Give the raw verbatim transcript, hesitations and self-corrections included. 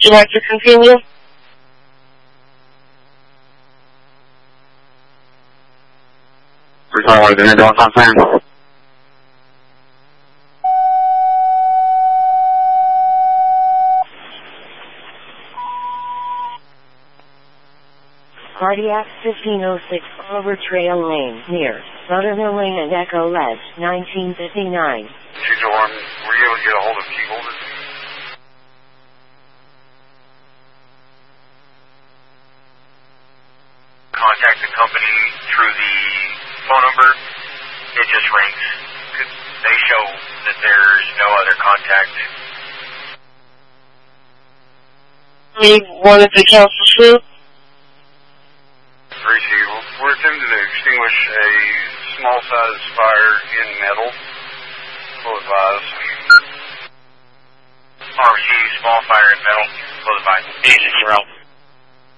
you like to continue? We're talking about the door conference. Cardiac fifteen oh six Clover Trail Lane, near Sutherland and Echo Ledge, nineteen fifty-nine. two to one, were you able to get a hold of Key Holder? Contact the company through the phone number, it just rings. They show that there's no other contact. We wanted to cancel suit? Tracy, we're attempting to extinguish a small-sized fire in metal. Full advise. R C, small fire in metal. Full advise. Easy, bro.